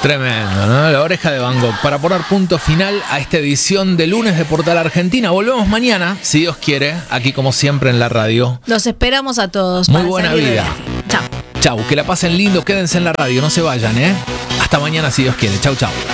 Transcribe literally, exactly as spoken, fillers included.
Tremendo, ¿no? La oreja de Van Gogh. Para poner punto final a esta edición de lunes de Portal Argentina. Volvemos mañana, si Dios quiere, aquí como siempre en la radio. Los esperamos a todos. Muy buena vida. Chao. Chau, que la pasen lindo, quédense en la radio, no se vayan, ¿eh? Hasta mañana si Dios quiere. Chau, chau.